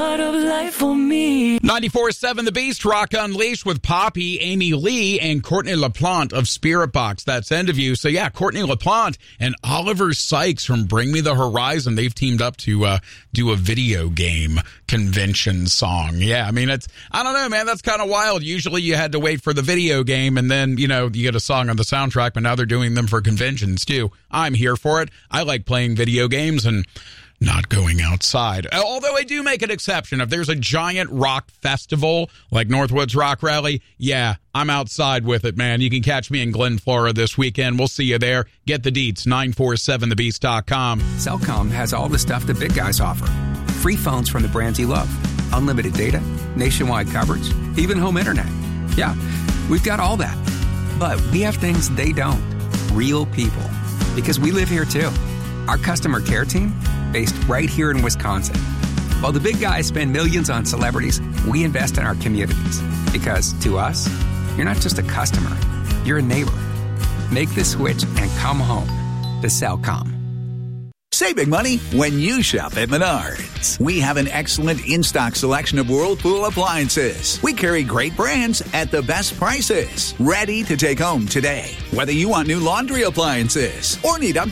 of life for me. 94.7 The Beast, Rock Unleashed with Poppy, Amy Lee, and Courtney LaPlante of Spirit Box. That's End of You. So, yeah, Courtney LaPlante and Oliver Sykes from Bring Me the Horizon, they've teamed up to do a video game convention song. Yeah, I mean, I don't know, man, that's kind of wild. Usually you had to wait for the video game and then, you get a song on the soundtrack, but now they're doing them for conventions, too. I'm here for it. I like playing video games and not going outside. Although I do make an exception. If there's a giant rock festival like Northwoods Rock Rally, yeah, I'm outside with it, man. You can catch me in Glen, Florida this weekend. We'll see you there. Get the deets, 947thebeast.com. Cellcom has all the stuff the big guys offer. Free phones from the brands you love. Unlimited data, nationwide coverage, even home internet. Yeah, we've got all that. But we have things they don't. Real people. Because we live here too. Our customer care team, based right here in Wisconsin. While the big guys spend millions on celebrities, we invest in our communities. Because to us, you're not just a customer, you're a neighbor. Make the switch and come home to Cellcom. Save big money when you shop at Menards. We have an excellent in-stock selection of Whirlpool appliances. We carry great brands at the best prices. Ready to take home today. Whether you want new laundry appliances or need